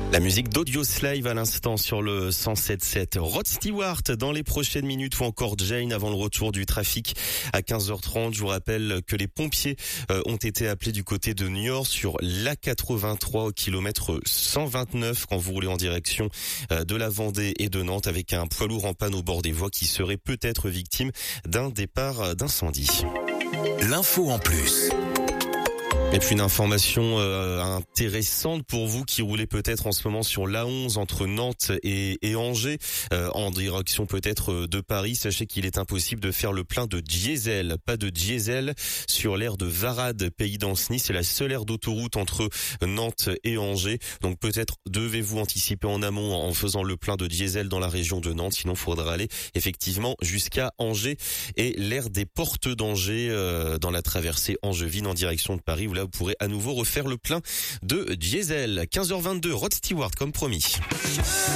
La musique d'Audio Slave à l'instant sur le 107.7. Rod Stewart dans les prochaines minutes ou encore Jane avant le retour du trafic à 15h30. Je vous rappelle que les pompiers ont été appelés du côté de Niort sur l'A83 au kilomètre 129 quand vous roulez en direction de la Vendée et de Nantes avec un poids lourd en panne au bord des voies qui serait peut-être victime d'un départ d'incendie. L'info en plus. Et puis une information intéressante pour vous qui roulez peut-être en ce moment sur l'A11 entre Nantes et Angers, en direction peut-être de Paris. Sachez qu'il est impossible de faire le plein de diesel. Pas de diesel sur l'aire de Varade, Pays d'Anceny. C'est la seule aire d'autoroute entre Nantes et Angers. Donc peut-être devez-vous anticiper en amont en faisant le plein de diesel dans la région de Nantes. Sinon, il faudra aller effectivement jusqu'à Angers et l'aire des Portes d'Angers dans la traversée angevine en direction de Paris. Là, vous pourrez à nouveau refaire le plein de diesel. 15h22, Rod Stewart comme promis.